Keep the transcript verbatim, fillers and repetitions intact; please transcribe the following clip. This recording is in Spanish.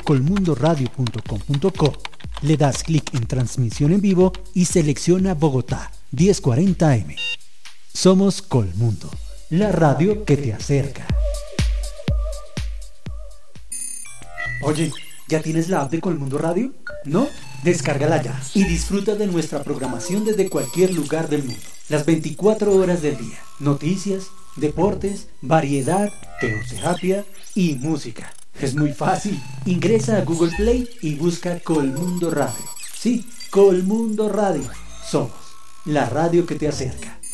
colmundoradio punto com punto co. Le das clic en transmisión en vivo y selecciona Bogotá, diez cuarenta eme. Somos Colmundo, la radio que te acerca. Oye, ¿ya tienes la app de Colmundo Radio? ¿No? Descárgala ya y disfruta de nuestra programación desde cualquier lugar del mundo. Las veinticuatro horas del día. Noticias, deportes, variedad, teoterapia y música. Es muy fácil. Ingresa a Google Play y busca Colmundo Radio. Sí, Colmundo Radio. Somos la radio que te acerca.